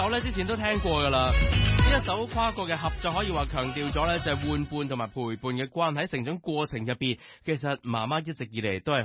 首咧之前都聽過噶啦，呢一首跨國嘅合作可以話強調咗咧就係玩伴同埋陪伴嘅關係，喺成長過程入邊，其實媽媽一直以嚟都係